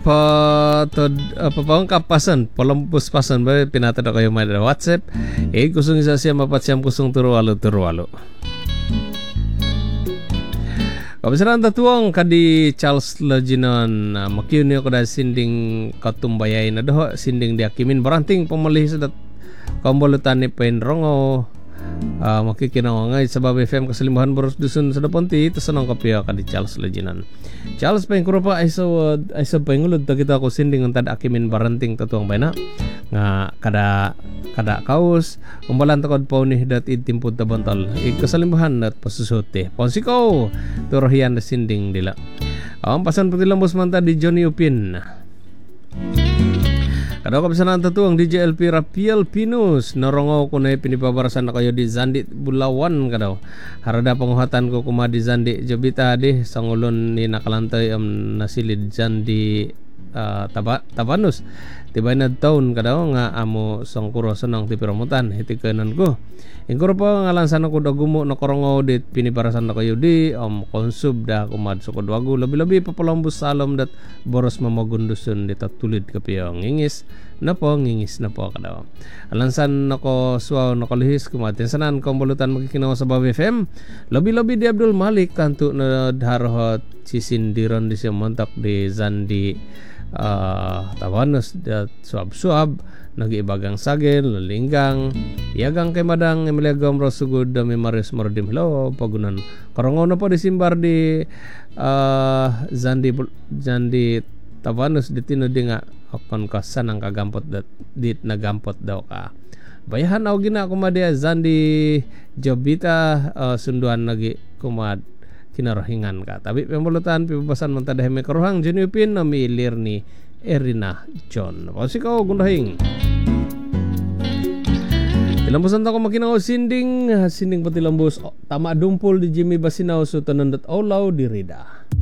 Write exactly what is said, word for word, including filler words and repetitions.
pa to apa pa kapasan polumpus pasan ba pinata na kayo may WhatsApp eh kusong isa siya mapat siyam kusong turualo turualo. Kabisaran tatuang kadi Charles Leginon uh, makiunyo ko da sinding katumbayay na doho sinding diakimin baranting pemelih sedat kombolutan ni Penrongo uh, makikinang ngay sa Baba F M kasalimbahan boros dusun sa daponti tasanong kapya kadi Charles Leginon. Charles Pengkurupa ay sa ay sa pengulod ta kita ko sinding untad akimin baranting tatuang bayna nga kada kada kaus umbalan takod po ni dat itimpud ta bontol ikasalimbahan at pasusuti ponsiko turohian na sinding dila ang pasan pati lambos man ta di Johnny Upin kada ko bisan ang tatuang D J L P Rapiel Pinus narongo ko na pinipabarasan na kayo di Zandi Bulawan kadaw harada panguhatan ko kuma di Zandi Jobita di sangulon ni nakalantay am nasilid Zandi uh, taba, Tabanus tibay na taon kadaw nga amo sangkuro sanang tipiramutan hitikanan ko ingkuro pa ngalansan ako dagumo na korongo dit piniparasan na kayo di om konsub da kumad sukod wago labi-labi papalambus salom dat boros mamagundusun dit tulid kapiyo ngingis na po ngingis na po kadaw alansan nako suaw nakalihis kumatin sanan kombolutan makikinaw sa Baba F M labi-labi di Abdul Malik kanto na dharhot sisindiron di siya montak di Zandi Uh, Tabanus dat suab-suab nag-ibagang sagil lalinggang yagang kay madang emiliagam rosugod da memaris mardim hello pagunan karongo na po disimbar di uh, Zandi Zandi Tabanus ditino di nga akon kasan ang kagampot dat dit nagampot daw ka bayahan aw gina kumadia Zandi Jobita uh, sunduan lagi kumad kinarahingan ka tabi pemulutan pipapasan man tadahe may karuhang Junupin na milir ni Erina John o sikaw gundahing tilambusan ta ko makinaw sinding sinding pati lambus oh, tama dumpol di Jimmy Basinaw so tanandat olaw di Rida.